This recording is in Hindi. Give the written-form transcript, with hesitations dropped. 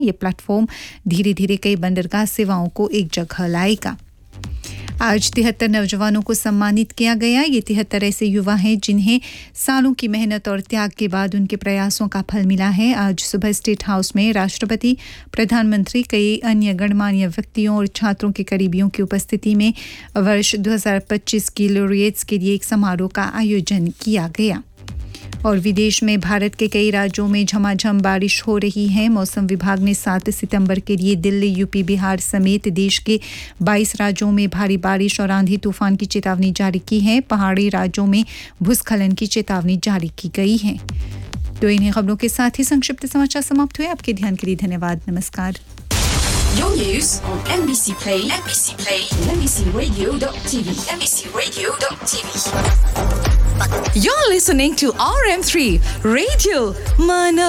ये प्लेटफॉर्म धीरे धीरे कई बंदरगाह सेवाओं को एक जगह लाएगा। आज 73 नौजवानों को सम्मानित किया गया। ये 73 ऐसे युवा हैं जिन्हें सालों की मेहनत और त्याग के बाद उनके प्रयासों का फल मिला है। आज सुबह स्टेट हाउस में राष्ट्रपति, प्रधानमंत्री, कई अन्य गणमान्य व्यक्तियों और छात्रों के करीबियों की उपस्थिति में वर्ष 2025 की लॉरिएट्स के लिए एक समारोह का आयोजन किया गया। और विदेश में भारत के कई राज्यों में झमाझम बारिश हो रही है। मौसम विभाग ने 7 सितंबर के लिए दिल्ली, यूपी, बिहार समेत देश के 22 राज्यों में भारी बारिश और आंधी तूफान की चेतावनी जारी की है। पहाड़ी राज्यों में भूस्खलन की चेतावनी जारी की गई है। तो इन्हीं खबरों के साथ ही संक्षिप्त समाचार समाप्त हुए। आपके ध्यान के लिए धन्यवाद। नमस्कार। Your news on MBC Play, MBCRadio.tv, MBCRadio.tv. You're listening to RM3 Radio Mana